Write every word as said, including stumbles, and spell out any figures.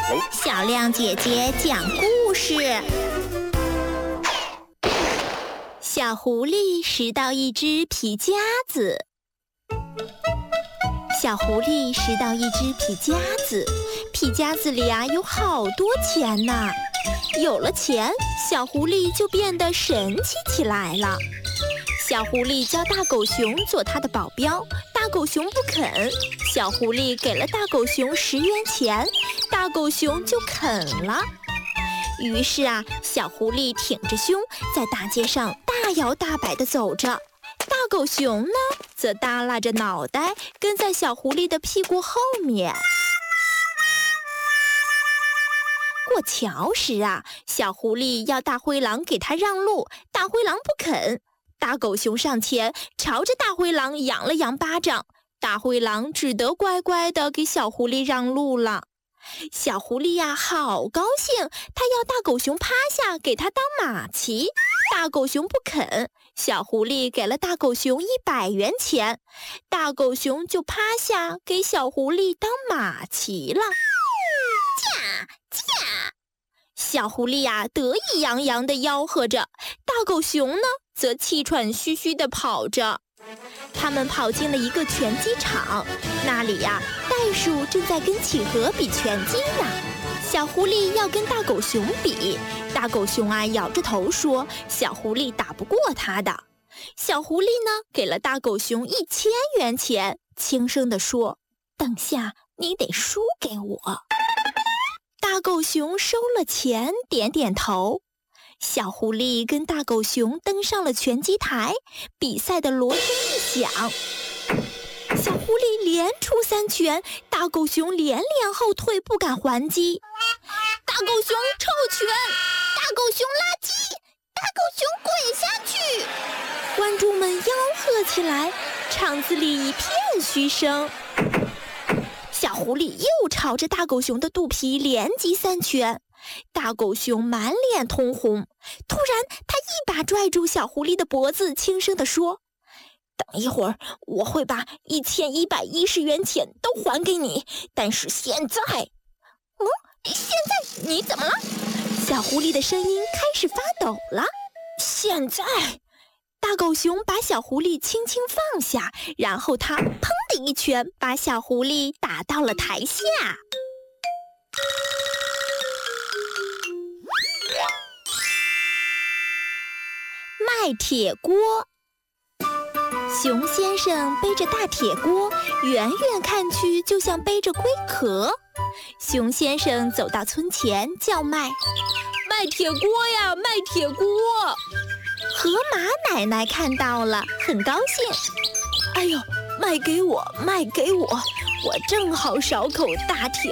小亮姐姐讲故事。小狐狸拾到一只皮夹子。小狐狸拾到一只皮夹子，皮夹子里啊有好多钱呢。有了钱，小狐狸就变得神气起来了。小狐狸叫大狗熊做它的保镖，大狗熊不肯。小狐狸给了大狗熊十元钱，大狗熊就肯了。于是啊，小狐狸挺着胸在大街上大摇大摆地走着，大狗熊呢则耷拉着脑袋跟在小狐狸的屁股后面。过桥时啊，小狐狸要大灰狼给它让路，大灰狼不肯。大狗熊上前朝着大灰狼扬了扬巴掌，大灰狼只得乖乖地给小狐狸让路了。小狐狸呀，好高兴，它要大狗熊趴下给它当马骑，大狗熊不肯。小狐狸给了大狗熊一百元钱，大狗熊就趴下给小狐狸当马骑了。驾驾！小狐狸呀，得意洋洋地吆喝着，大狗熊呢则气喘吁吁地跑着。他们跑进了一个拳击场，那里呀，袋鼠正在跟企鹅比拳击呢。小狐狸要跟大狗熊比，大狗熊啊摇着头说小狐狸打不过他的。小狐狸呢给了大狗熊一千元钱，轻声地说，等下你得输给我。大狗熊收了钱，点点头。小狐狸跟大狗熊登上了拳击台，比赛的锣声一响，小狐狸连出三拳，大狗熊连连后退，不敢还击。大狗熊臭拳，大狗熊垃圾，大狗熊滚下去！观众们吆喝起来，场子里一片嘘声。小狐狸又朝着大狗熊的肚皮连击三拳，大狗熊满脸通红。突然他一把拽住小狐狸的脖子，轻声地说，等一会儿我会把一千一百一十元钱都还给你，但是现在嗯，现在你怎么了？小狐狸的声音开始发抖了。现在大狗熊把小狐狸轻轻放下，然后他砰的一拳把小狐狸打到了台下。卖铁锅。熊先生背着大铁锅，远远看去就像背着龟壳。熊先生走到村前叫卖，卖铁锅呀，卖铁锅！河马奶奶看到了，很高兴。哎呦，卖给我，卖给我，我正好少口大铁